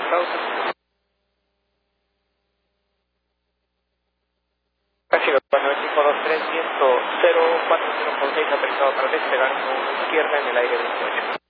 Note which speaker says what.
Speaker 1: South. Casi 9523, viento 0406, aterrizado para despegar con izquierda en el aire 28.